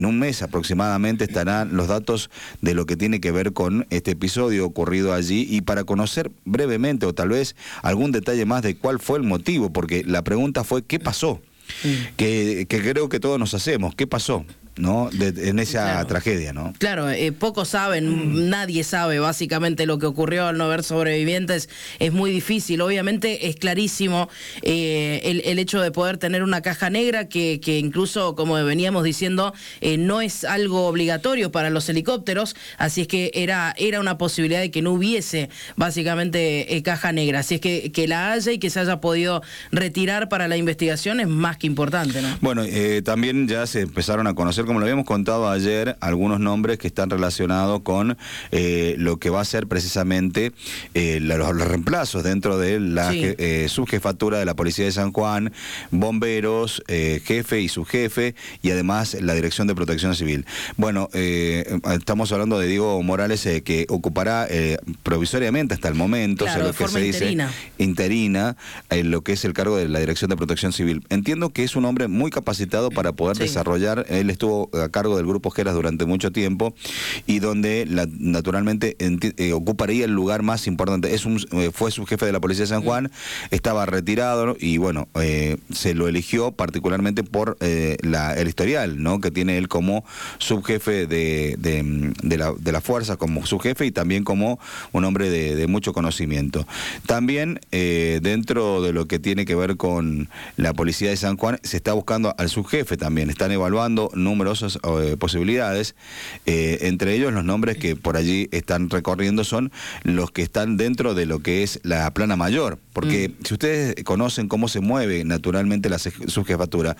En un mes aproximadamente estarán los datos de lo que tiene que ver con este episodio ocurrido allí, y para conocer brevemente o tal vez algún detalle más de cuál fue el motivo, porque la pregunta fue ¿qué pasó? Que creo que todos nos hacemos, ¿qué pasó? ¿No? En esa tragedia, ¿no? Claro, pocos saben, nadie sabe básicamente lo que ocurrió al no haber sobrevivientes. Es muy difícil, obviamente es clarísimo el hecho de poder tener una caja negra que incluso, como veníamos diciendo, no es algo obligatorio para los helicópteros, así es que era una posibilidad de que no hubiese básicamente caja negra, así es que la haya y que se haya podido retirar para la investigación es más que importante, ¿no? Bueno, también ya se empezaron a conocer, como lo habíamos contado ayer, algunos nombres que están relacionados con lo que va a ser precisamente los reemplazos dentro de la subjefatura de la Policía de San Juan, bomberos, jefe y subjefe, y además la Dirección de Protección Civil. Bueno, estamos hablando de Diego Morales, que ocupará provisoriamente hasta el momento, claro, lo que se dice interina, lo que es el cargo de la Dirección de Protección Civil. Entiendo que es un hombre muy capacitado para poder desarrollar. Él estuvo a cargo del Grupo Geras durante mucho tiempo, y donde naturalmente ocuparía el lugar más importante. Fue subjefe de la Policía de San Juan, estaba retirado, y bueno, se lo eligió particularmente por el historial, ¿no?, que tiene él como subjefe de la fuerza, como subjefe, y también como un hombre de mucho conocimiento. También dentro de lo que tiene que ver con la Policía de San Juan, se está buscando al subjefe también. Están evaluando numerosas posibilidades, entre ellos los nombres que por allí están recorriendo son los que están dentro de lo que es la plana mayor, porque si ustedes conocen cómo se mueve naturalmente la subjefatura,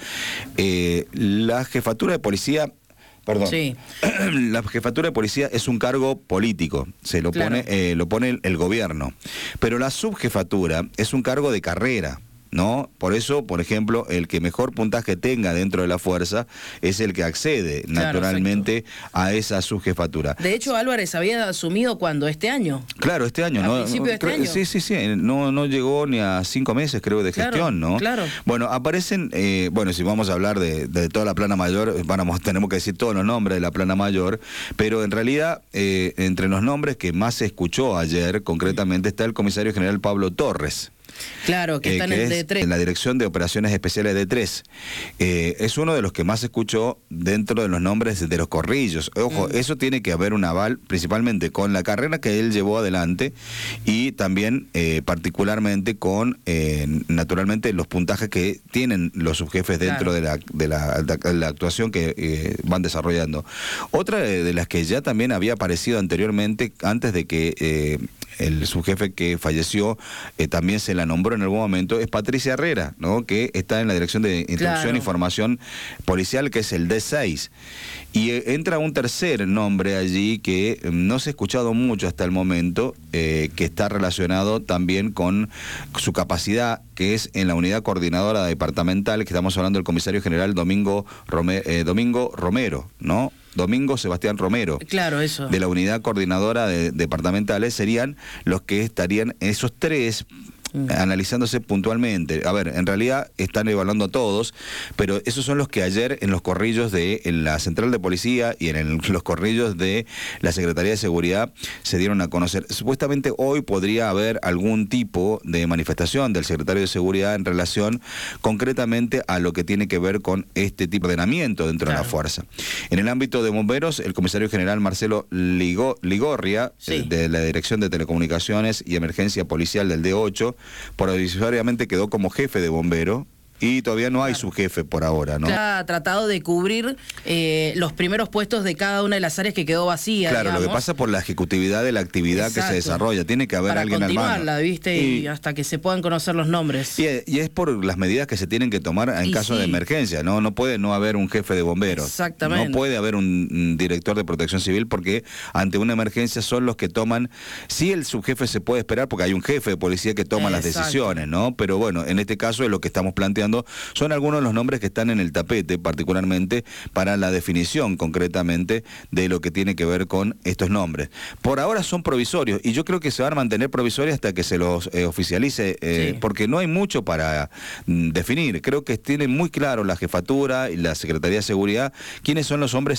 la jefatura de policía, la jefatura de policía es un cargo político, se lo pone el gobierno, pero la subjefatura es un cargo de carrera, ¿no? Por eso, por ejemplo, el que mejor puntaje tenga dentro de la fuerza es el que accede naturalmente a esa subjefatura. De hecho, Álvarez había asumido ¿cuándo? ¿Este año? Claro, este año. ¿A principio de este año? Sí. No llegó ni a 5 meses, creo, de gestión, ¿no? Claro. Bueno, aparecen, bueno, si vamos a hablar de toda la plana mayor, tenemos que decir todos los nombres de la plana mayor, pero en realidad, entre los nombres que más se escuchó ayer, concretamente, está el comisario general Pablo Torres. Claro, que está en el D3. En la Dirección de Operaciones Especiales D3. Es uno de los que más se escuchó dentro de los nombres de los corrillos. Ojo, eso tiene que haber un aval, principalmente con la carrera que él llevó adelante, y también particularmente con, naturalmente, los puntajes que tienen los subjefes dentro de la actuación que van desarrollando. Otra de las que ya también había aparecido anteriormente, antes de que el subjefe que falleció también se la nombró en algún momento, es Patricia Herrera, ¿no?, que está en la Dirección de Instrucción y Formación Policial, que es el D6. Y entra un tercer nombre allí que no se ha escuchado mucho hasta el momento, que está relacionado también con su capacidad, que es en la unidad coordinadora departamental, que estamos hablando del comisario general Domingo Romero, ¿no? Domingo Sebastián Romero. Claro, eso. De la unidad coordinadora de departamentales, serían los que estarían, esos tres, analizándose puntualmente. A ver, en realidad están evaluando a todos, pero esos son los que ayer en los corrillos en la Central de Policía y en los corrillos de la Secretaría de Seguridad se dieron a conocer. Supuestamente hoy podría haber algún tipo de manifestación del Secretario de Seguridad en relación concretamente a lo que tiene que ver con este tipo de ordenamiento dentro de la fuerza. En el ámbito de bomberos, el comisario general Marcelo Ligorria, de la Dirección de Telecomunicaciones y Emergencia Policial del D8, provisoriamente quedó como jefe de bombero, y todavía no hay subjefe por ahora, ¿no? Ha tratado de cubrir los primeros puestos de cada una de las áreas que quedó vacía. Claro, digamos. lo que pasa por la ejecutividad de la actividad que se desarrolla. Tiene que haber alguien al mando. Para ¿viste? Y hasta que se puedan conocer los nombres. Y es por las medidas que se tienen que tomar en caso de emergencia, ¿no? No puede no haber un jefe de bomberos. Exactamente. No puede haber un director de protección civil, porque ante una emergencia son los que toman. Sí, el subjefe se puede esperar porque hay un jefe de policía que toma las decisiones, ¿no? Pero bueno, en este caso es lo que estamos planteando mencionando, son algunos de los nombres que están en el tapete, particularmente para la definición concretamente de lo que tiene que ver con estos nombres. Por ahora son provisorios y yo creo que se van a mantener provisorios hasta que se los oficialice, sí, porque no hay mucho para definir. Creo que tienen muy claro la jefatura y la Secretaría de Seguridad quiénes son los hombres